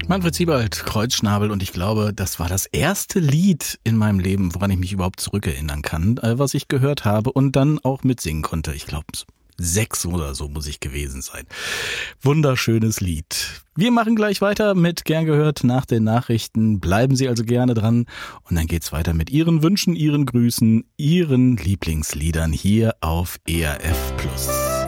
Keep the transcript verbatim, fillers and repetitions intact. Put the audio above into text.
Manfred Siebald, Kreuzschnabel, und ich glaube, das war das erste Lied in meinem Leben, woran ich mich überhaupt zurückerinnern kann, was ich gehört habe und dann auch mitsingen konnte. Ich glaube, sechs oder so muss ich gewesen sein. Wunderschönes Lied. Wir machen gleich weiter mit Gern gehört nach den Nachrichten. Bleiben Sie also gerne dran und dann geht's weiter mit Ihren Wünschen, Ihren Grüßen, Ihren Lieblingsliedern hier auf E R F Plus.